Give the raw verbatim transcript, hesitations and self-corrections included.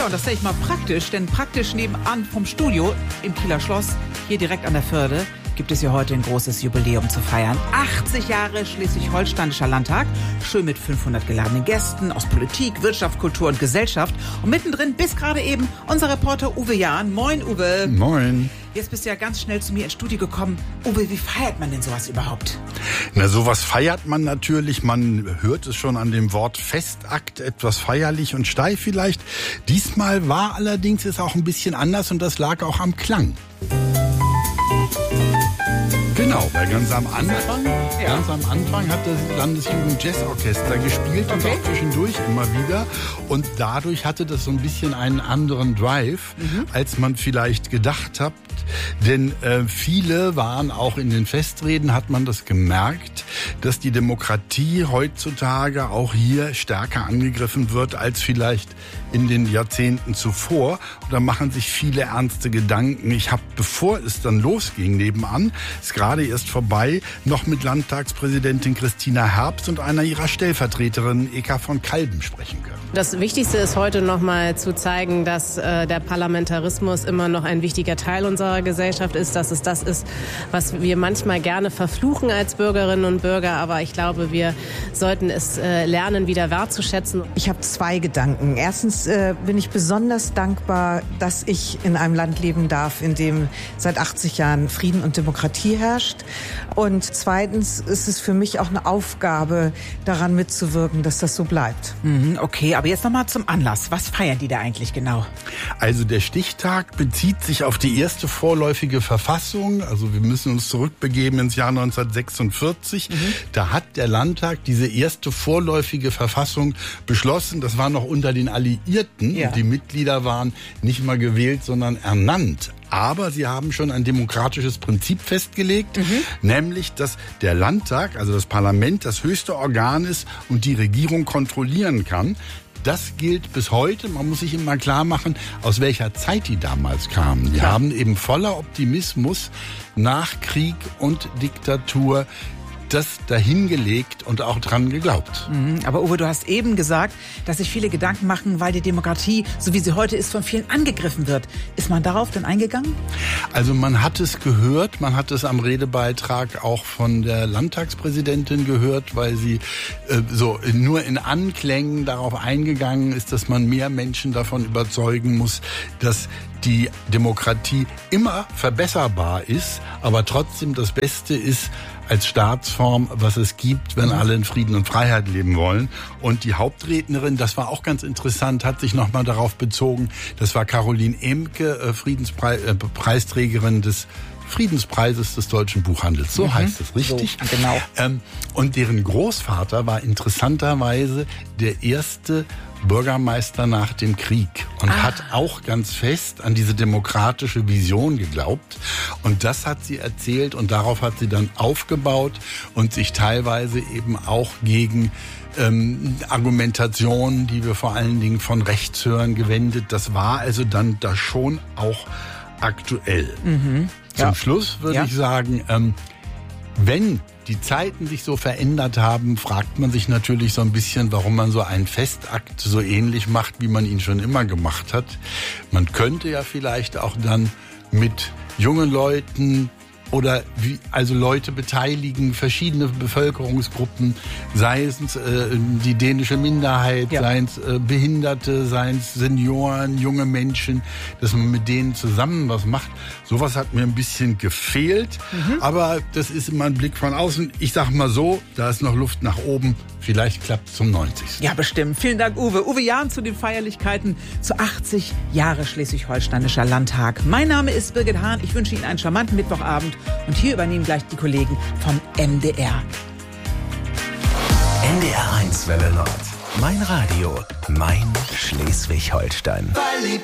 Ja, und das sehe ich mal praktisch, denn praktisch nebenan vom Studio im Kieler Schloss, hier direkt an der Förde, gibt es hier heute ein großes Jubiläum zu feiern. achtzig Jahre Schleswig-Holsteinischer Landtag, schön mit fünfhundert geladenen Gästen aus Politik, Wirtschaft, Kultur und Gesellschaft. Und mittendrin bis gerade eben unser Reporter Uwe Jahn. Moin, Uwe. Moin. Jetzt bist du ja ganz schnell zu mir ins Studio gekommen. Uwe, wie feiert man denn sowas überhaupt? Na, sowas feiert man natürlich. Man hört es schon an dem Wort Festakt, etwas feierlich und steif vielleicht. Diesmal war allerdings es auch ein bisschen anders und das lag auch am Klang. Genau, weil ganz am Anfang, ja. ganz am Anfang hat das Landesjugend-Jazz-Orchester gespielt und okay. auch zwischendurch immer wieder. Und dadurch hatte das so ein bisschen einen anderen Drive, mhm. als man vielleicht gedacht hat. Denn äh, viele waren auch in den Festreden, hat man das gemerkt, dass die Demokratie heutzutage auch hier stärker angegriffen wird als vielleicht in den Jahrzehnten zuvor. Und da machen sich viele ernste Gedanken. Ich habe, bevor es dann losging, nebenan, ist gerade erst vorbei, noch mit Landtagspräsidentin Christina Herbst und einer ihrer Stellvertreterinnen, Eka von Kalben, sprechen können. Das Wichtigste ist heute noch mal zu zeigen, dass äh, der Parlamentarismus immer noch ein wichtiger Teil unserer Gesellschaft ist, dass es das ist, was wir manchmal gerne verfluchen als Bürgerinnen und Bürger. Aber ich glaube, wir sollten es äh, lernen, wieder wertzuschätzen. Ich habe zwei Gedanken. Erstens äh, bin ich besonders dankbar, dass ich in einem Land leben darf, in dem seit achtzig Jahren Frieden und Demokratie herrscht. Und zweitens ist es für mich auch eine Aufgabe, daran mitzuwirken, dass das so bleibt. Mhm, okay, aber jetzt nochmal zum Anlass. Was feiern die da eigentlich genau? Also der Stichtag bezieht sich auf die erste vorläufige Verfassung. Also wir müssen uns zurückbegeben ins Jahr neunzehnhundertsechsundvierzig. Mhm. Da hat der Landtag diese erste vorläufige Verfassung beschlossen. Das war noch unter den Alliierten. Ja. Und die Mitglieder waren nicht mal gewählt, sondern ernannt. Aber sie haben schon ein demokratisches Prinzip festgelegt, mhm. nämlich, dass der Landtag, also das Parlament, das höchste Organ ist und die Regierung kontrollieren kann. Das gilt bis heute. Man muss sich immer klar machen, aus welcher Zeit die damals kamen. Die ja. haben eben voller Optimismus nach Krieg und Diktatur das dahingelegt und auch dran geglaubt. Mhm, aber Uwe, du hast eben gesagt, dass sich viele Gedanken machen, weil die Demokratie, so wie sie heute ist, von vielen angegriffen wird. Ist man darauf denn eingegangen? Also man hat es gehört, man hat es am Redebeitrag auch von der Landtagspräsidentin gehört, weil sie äh, so nur in Anklängen darauf eingegangen ist, dass man mehr Menschen davon überzeugen muss, dass die Demokratie immer verbesserbar ist, aber trotzdem das Beste ist als Staatsform, was es gibt, wenn alle in Frieden und Freiheit leben wollen. Und die Hauptrednerin, das war auch ganz interessant, hat sich nochmal darauf bezogen, das war Caroline Emke, Friedenspreisträgerin des Friedenspreises des deutschen Buchhandels. So mhm. heißt es, richtig? So, genau. Ähm, und deren Großvater war interessanterweise der erste Bürgermeister nach dem Krieg und ah. hat auch ganz fest an diese demokratische Vision geglaubt. Und das hat sie erzählt und darauf hat sie dann aufgebaut und sich teilweise eben auch gegen ähm, Argumentationen, die wir vor allen Dingen von rechts hören, gewendet. Das war also dann da schon auch aktuell. Mhm. Zum ja. Schluss würde ja. ich sagen, ähm, wenn die Zeiten sich so verändert haben, fragt man sich natürlich so ein bisschen, warum man so einen Festakt so ähnlich macht, wie man ihn schon immer gemacht hat. Man könnte ja vielleicht auch dann mit jungen Leuten oder wie, also Leute beteiligen, verschiedene Bevölkerungsgruppen, sei es äh, die dänische Minderheit, ja. seien es äh, Behinderte, seien es Senioren, junge Menschen, dass man mit denen zusammen was macht. Sowas hat mir ein bisschen gefehlt, mhm. aber das ist immer ein Blick von außen. Ich sag mal so, da ist noch Luft nach oben. Vielleicht klappt es zum neunzigsten Ja, bestimmt. Vielen Dank, Uwe. Uwe Jahn zu den Feierlichkeiten zu achtzig Jahre Schleswig-Holsteinischer Landtag. Mein Name ist Birgit Hahn. Ich wünsche Ihnen einen charmanten Mittwochabend. Und hier übernehmen gleich die Kollegen vom M D R. N D R eins Welle Nord. Mein Radio. Mein Schleswig-Holstein.